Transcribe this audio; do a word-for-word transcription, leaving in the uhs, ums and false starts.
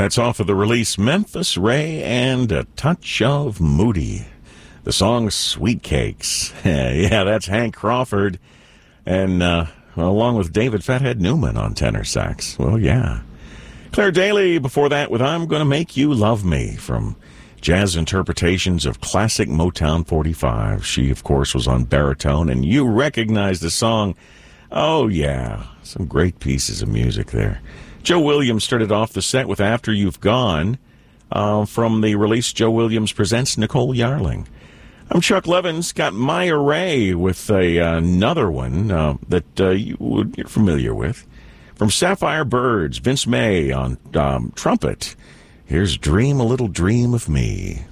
That's off of the release Memphis Ray and A Touch of Moody. The song Sweet Cakes. Yeah, that's Hank Crawford. And uh, well, along with David Fathead Newman on tenor sax. Well, yeah. Claire Daly before that with I'm Gonna Make You Love Me from Jazz Interpretations of Classic Motown forty-five. She, of course, was on baritone, and you recognize the song. Oh, yeah. Some great pieces of music there. Joe Williams started off the set with After You've Gone uh, from the release Joe Williams Presents Nicole Yarling. I'm Chuck Levins, got Maya Ray with a, uh, another one uh, that uh, you would, you're familiar with. From Sapphire Birds, Vince May on um, trumpet. Here's Dream a Little Dream of Me.